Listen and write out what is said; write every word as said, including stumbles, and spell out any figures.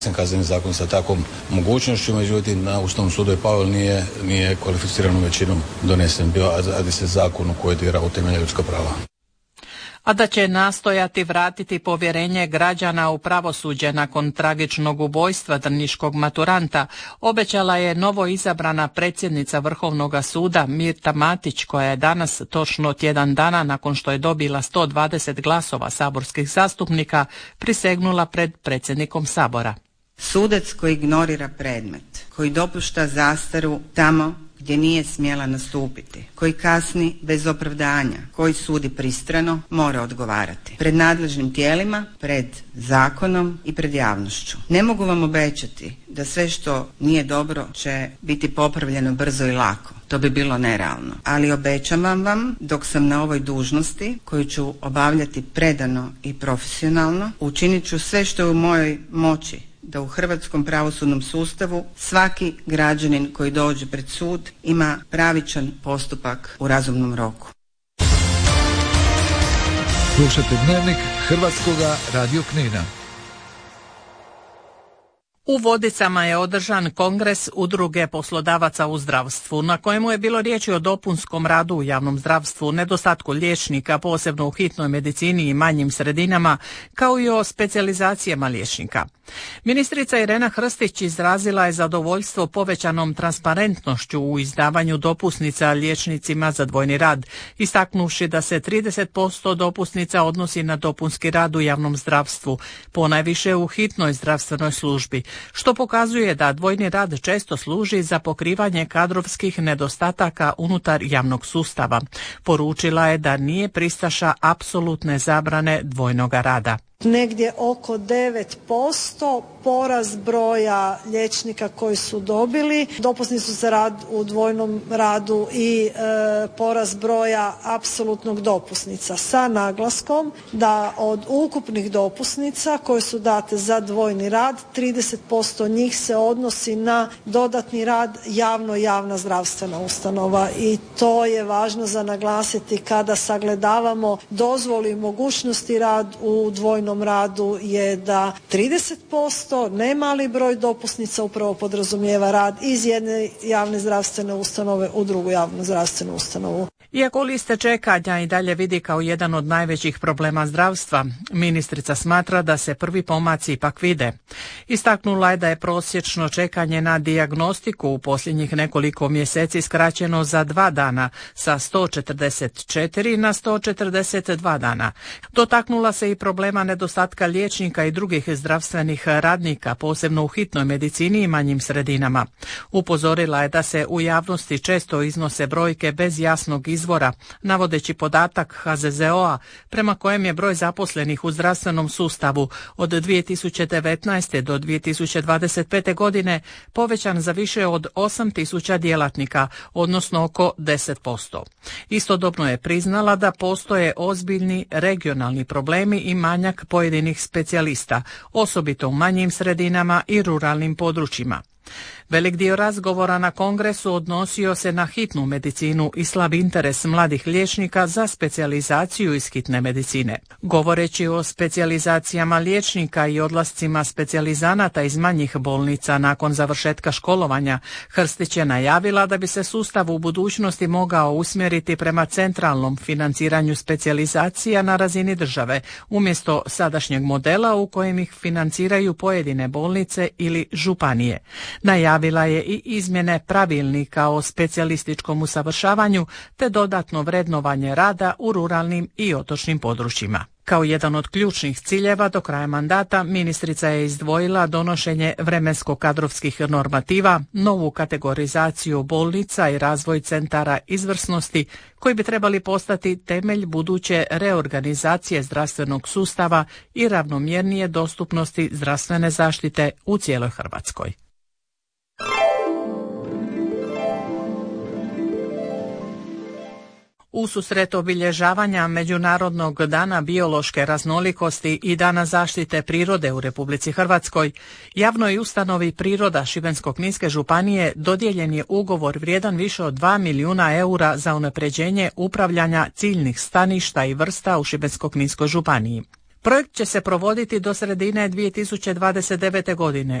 kazneni zakon sa takvom mogućnošću, međutim na Ustavnom sudu je pao, nije, nije kvalificiranom većinom donesen bio, a radi se zakon koji dira u temeljna ljudska prava. A da će nastojati vratiti povjerenje građana u pravosuđe nakon tragičnog ubojstva drniškog maturanta, obećala je novo izabrana predsjednica Vrhovnog suda Mirta Matić, koja je danas, točno tjedan dana nakon što je dobila sto dvadeset glasova saborskih zastupnika, prisegnula pred predsjednikom Sabora. Sudac koji ignorira predmet, koji dopušta zastaru tamo gdje nije smjela nastupiti, koji kasni bez opravdanja, koji sudi pristrano, mora odgovarati pred nadležnim tijelima, pred zakonom i pred javnošću. Ne mogu vam obećati da sve što nije dobro će biti popravljeno brzo i lako. To bi bilo nerealno. Ali obećavam vam, dok sam na ovoj dužnosti, koju ću obavljati predano i profesionalno, učinit ću sve što je u mojoj moći da u hrvatskom pravosudnom sustavu svaki građanin koji dođe pred sud ima pravičan postupak u razumnom roku. Slušajte Dnevnik Hrvatskoga radio Knina. U Vodicama je održan kongres Udruge poslodavaca u zdravstvu, na kojemu je bilo riječi o dopunskom radu u javnom zdravstvu, nedostatku liječnika, posebno u hitnoj medicini i manjim sredinama, kao i o specijalizacijama liječnika. Ministrica Irena Hrstić izrazila je zadovoljstvo povećanom transparentnošću u izdavanju dopusnica liječnicima za dvojni rad, istaknuvši da se trideset posto dopusnica odnosi na dopunski rad u javnom zdravstvu, ponajviše u hitnoj zdravstvenoj službi, što pokazuje da dvojni rad često služi za pokrivanje kadrovskih nedostataka unutar javnog sustava. Poručila je da nije pristaša apsolutne zabrane dvojnoga rada. Negdje oko devet posto porast broja liječnika koji su dobili dopusnicu za rad u dvojnom radu i e, porast broja apsolutnog dopusnica, sa naglaskom da od ukupnih dopusnica koje su date za dvojni rad, trideset posto njih se odnosi na dodatni rad javno-javna zdravstvena ustanova, i to je važno za naglasiti kada sagledavamo dozvoli i mogućnosti rad u dvojnom radu, je da trideset posto, ne mali broj dopusnica, upravo podrazumijeva rad iz jedne javne zdravstvene ustanove u drugu javnu zdravstvenu ustanovu. Iako liste čekanja i dalje vidi kao jedan od najvećih problema zdravstva, ministrica smatra da se prvi pomaci ipak vide. Istaknula je da je prosječno čekanje na dijagnostiku u posljednjih nekoliko mjeseci skraćeno za dva dana, sa sto četrdeset četiri na sto četrdeset dva dana. Dotaknula se i problema nedostatka liječnika i drugih zdravstvenih radnika, posebno u hitnoj medicini i manjim sredinama. Upozorila je da se u javnosti često iznose brojke bez jasnog izvora, navodeći podatak H Z Z O-a prema kojem je broj zaposlenih u zdravstvenom sustavu od dvije tisuće devetnaeste do dvije tisuće dvadeset pete. godine povećan za više od osam tisuća djelatnika, odnosno oko deset posto. Istodobno je priznala da postoje ozbiljni regionalni problemi i manjak pojedinih specijalista, osobito u manjim sredinama i ruralnim područjima. Velik dio razgovora na kongresu odnosio se na hitnu medicinu i slab interes mladih liječnika za specijalizaciju iz hitne medicine. Govoreći o specijalizacijama liječnika i odlascima specijalizanata iz manjih bolnica nakon završetka školovanja, Hrstić je najavila da bi se sustav u budućnosti mogao usmjeriti prema centralnom financiranju specijalizacija na razini države, umjesto sadašnjeg modela u kojem ih financiraju pojedine bolnice ili županije. Najavila je i izmjene pravilnika o specijalističkom usavršavanju te dodatno vrednovanje rada u ruralnim i otočnim područjima. Kao jedan od ključnih ciljeva do kraja mandata ministrica je izdvojila donošenje vremensko-kadrovskih normativa, novu kategorizaciju bolnica i razvoj centara izvrsnosti koji bi trebali postati temelj buduće reorganizacije zdravstvenog sustava i ravnomjernije dostupnosti zdravstvene zaštite u cijeloj Hrvatskoj. Ususret obilježavanja Međunarodnog dana biološke raznolikosti i Dana zaštite prirode u Republici Hrvatskoj, javnoj ustanovi Priroda Šibensko-kninske županije dodijeljen je ugovor vrijedan više od dva milijuna eura za unapređenje upravljanja ciljnih staništa i vrsta u Šibensko-kninskoj županiji. Projekt će se provoditi do sredine dvije tisuće dvadeset devete godine